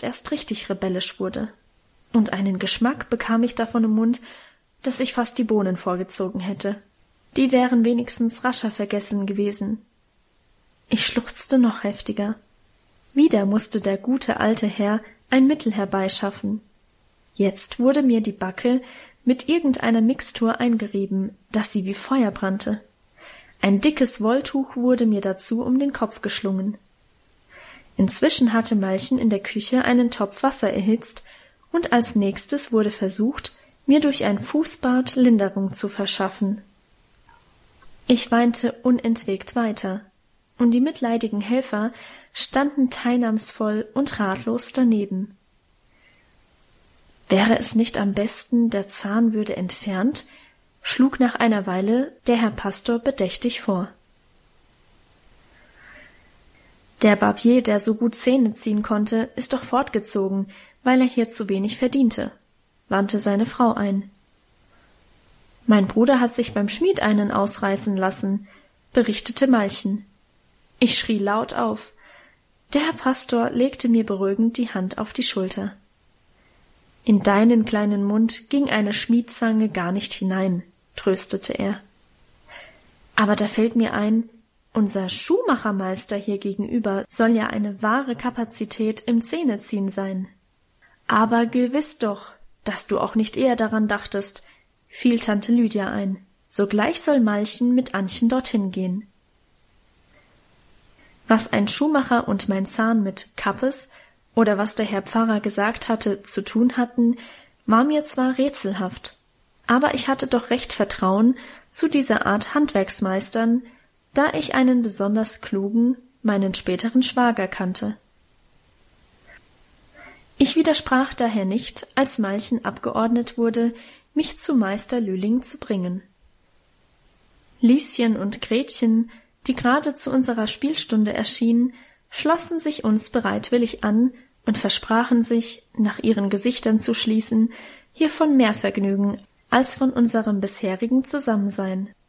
erst richtig rebellisch wurde. Und einen Geschmack bekam ich davon im Mund, dass ich fast die Bohnen vorgezogen hätte. Die wären wenigstens rascher vergessen gewesen. Ich schluchzte noch heftiger. Wieder musste der gute alte Herr ein Mittel herbeischaffen. Jetzt wurde mir die Backe mit irgendeiner Mixtur eingerieben, dass sie wie Feuer brannte. Ein dickes Wolltuch wurde mir dazu um den Kopf geschlungen. Inzwischen hatte Malchen in der Küche einen Topf Wasser erhitzt, und als nächstes wurde versucht, mir durch ein Fußbad Linderung zu verschaffen. Ich weinte unentwegt weiter, und die mitleidigen Helfer standen teilnahmsvoll und ratlos daneben. Wäre es nicht am besten, der Zahn würde entfernt, schlug nach einer Weile der Herr Pastor bedächtig vor. Der Barbier, der so gut Zähne ziehen konnte, ist doch fortgezogen, weil er hier zu wenig verdiente, wandte seine Frau ein. Mein Bruder hat sich beim Schmied einen ausreißen lassen, berichtete Malchen. Ich schrie laut auf. Der Herr Pastor legte mir beruhigend die Hand auf die Schulter. In deinen kleinen Mund ging eine Schmiedzange gar nicht hinein, tröstete er. Aber da fällt mir ein, unser Schuhmachermeister hier gegenüber soll ja eine wahre Kapazität im Zähneziehen sein. Aber gewiss doch, dass du auch nicht eher daran dachtest, fiel Tante Lydia ein. Sogleich soll Malchen mit Annchen dorthin gehen. Was ein Schuhmacher und mein Zahn mit Kappes oder was der Herr Pfarrer gesagt hatte, zu tun hatten, war mir zwar rätselhaft, aber ich hatte doch recht Vertrauen zu dieser Art Handwerksmeistern, da ich einen besonders klugen, meinen späteren Schwager kannte. Ich widersprach daher nicht, als Malchen abgeordnet wurde, mich zu Meister Lühling zu bringen. Lieschen und Gretchen, die gerade zu unserer Spielstunde erschienen, schlossen sich uns bereitwillig an und versprachen sich, nach ihren Gesichtern zu schließen, hiervon mehr Vergnügen als von unserem bisherigen Zusammensein.